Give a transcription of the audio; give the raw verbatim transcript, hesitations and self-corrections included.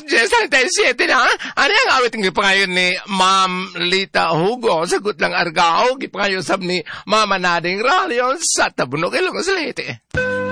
Jess thirty-seven na. Ano yung awit ng gipangayon ni Ma'am Lita Hugo? Sagot lang argao, gipangayon sab ni Mama Nading Ralion sa Tabunog Ilocos Leyte.